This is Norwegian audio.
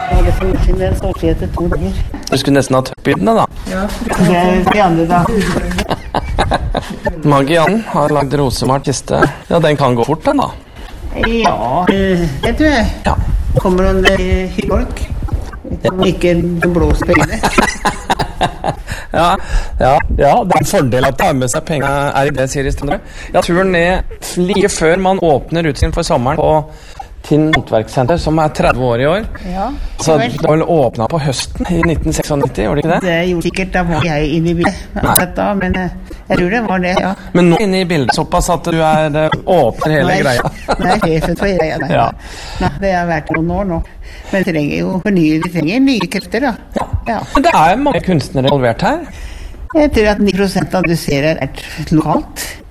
Ja, det får sin del så skje etter 2 dager. Du skulle nesten ha tøppbildene da. Ja, det de andre da. Magian har lagd rosemalt kiste. Ja, den kan gå fort den da. Ja, det tror jeg. Ja. Kommer noen hyggefolk. Ikke blåser på øynene. Ja, det er en fordel at det har med seg penger. Er det sier i stedet? Ja, turen ned like før man åpner utstillingen for sommeren på Tinn håndverkssenter, som er 30 år i år. Ja. Så det var vel åpnet på høsten i 1996, gjorde det ikke det? Det gjorde sikkert, da var jeg inne i bildet da, men jeg tror det var det, ja. Men nå inne i bildet såpass at du åpner hele greia. Nei, sjefen for greia, nei. Ja. Nei, det har vært noen år nå. Men vi trenger nye krefter, da. Ja. Men det er mange kunstnere involvert her. Jeg tror at 9% av det du ser er lokalt.